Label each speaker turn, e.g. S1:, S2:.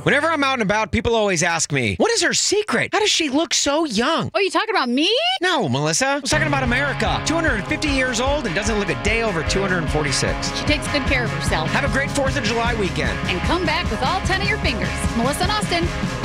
S1: Whenever I'm out and about, people always ask me, what is her secret? How does she look so young?
S2: Oh, you talking about me?
S1: No, Melissa. I was talking about America. 250 years old and doesn't look a day over 246.
S2: She takes good care of herself.
S1: Have a great 4th of July weekend.
S2: And come back with all 10 of your fingers. Melissa and Austin.